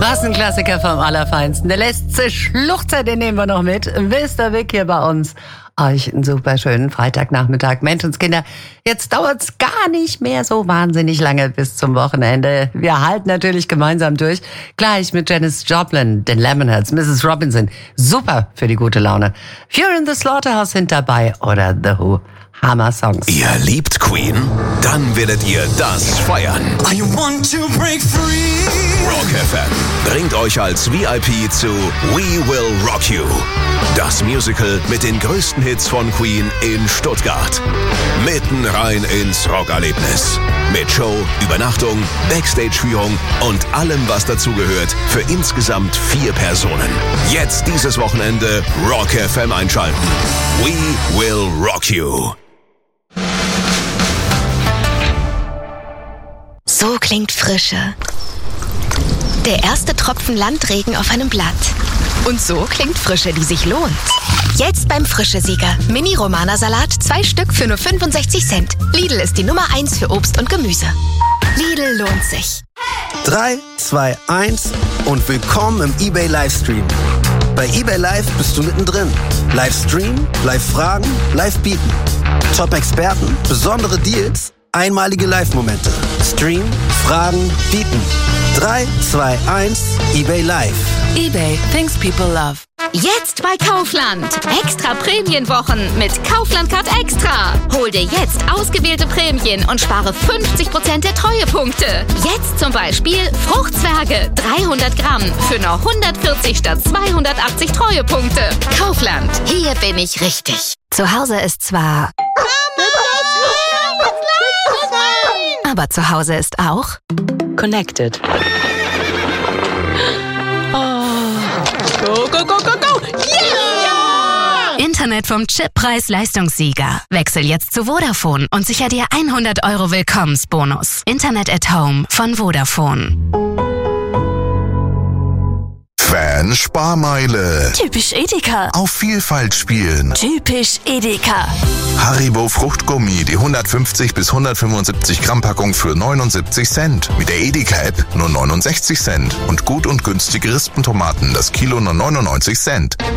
Was ein Klassiker vom Allerfeinsten. Der lässt sich schluchzen, den nehmen wir noch mit. Mr. Vic hier bei uns. Euch einen super schönen Freitagnachmittag. Menschenskinder, jetzt dauert's gar nicht mehr so wahnsinnig lange bis zum Wochenende. Wir halten natürlich gemeinsam durch. Gleich mit Janis Joplin, den Lemonheads, Mrs. Robinson. Super für die gute Laune. Fear in the Slaughterhouse sind dabei oder The Who. Hammer-Songs. Ihr liebt Queen? Dann werdet ihr das feiern. I want to break free. Rock FM bringt euch als VIP zu We Will Rock You. Das Musical mit den größten Hits von Queen in Stuttgart. Mitten rein ins Rockerlebnis. Mit Show, Übernachtung, Backstage-Führung und allem, was dazugehört, für insgesamt 4 Personen. Jetzt dieses Wochenende Rock FM einschalten. We Will Rock You. So klingt Frische. Der erste Tropfen Landregen auf einem Blatt. Und so klingt Frische, die sich lohnt. Jetzt beim Frische-Sieger. Mini-Romana-Salat, 2 Stück für nur 65 Cent. Lidl ist die Nummer 1 für Obst und Gemüse. Lidl lohnt sich. 3, 2, 1 und willkommen im eBay Livestream. Bei eBay Live bist du mittendrin. Livestream, Live-Fragen, Live-Bieten. Top-Experten, besondere Deals, einmalige Live-Momente. Stream, Fragen, Bieten. 3, 2, 1, eBay Live. eBay, things people love. Jetzt bei Kaufland. Extra Prämienwochen mit Kaufland Card Extra. Hol dir jetzt ausgewählte Prämien und spare 50% der Treuepunkte. Jetzt zum Beispiel Fruchtzwerge 300 Gramm für nur 140 statt 280 Treuepunkte. Kaufland. Hier bin ich richtig. Zu Hause ist zwar... Aber zu Hause ist auch... Connected. Go, go, go, go, go. Yeah! Internet vom Chippreis-Leistungssieger. Wechsel jetzt zu Vodafone und sicher dir 100 € Willkommensbonus. Internet at Home von Vodafone. Fan-Sparmeile. Typisch Edeka. Auf Vielfalt spielen. Typisch Edeka. Haribo Fruchtgummi, die 150 bis 175 Gramm Packung für 79 Cent. Mit der Edeka-App nur 69 Cent. Und gut und günstige Rispentomaten, das Kilo nur 99 Cent.